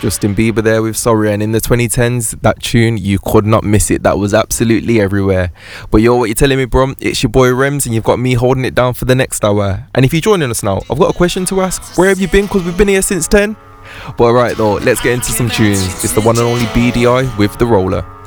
Justin Bieber there with Sorry, and in the 2010s, that tune, you could not miss it. That was absolutely everywhere. But yo, what you telling me, bro? It's your boy Rems, and you've got me holding it down for the next hour. And if you're joining us now, I've got a question to ask. Where have you been? Because we've been here since 10. But alright though, let's get into some tunes. It's the one and only BDI with The Roller.